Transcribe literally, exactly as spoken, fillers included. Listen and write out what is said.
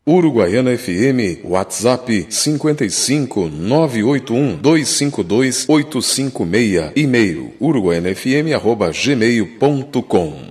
Uruguaiana F M, WhatsApp cinco cinco nove oito um dois cinco dois oito cinco seis, e-mail uruguaianafm arroba gmail ponto com.